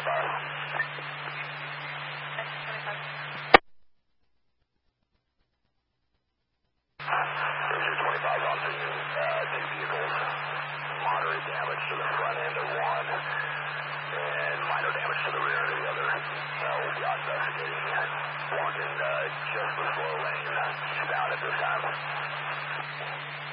Moderate damage to the front end of one, and minor damage to the rear of the other. We'll be investigating. Walking just the slow lane. He's down at this time.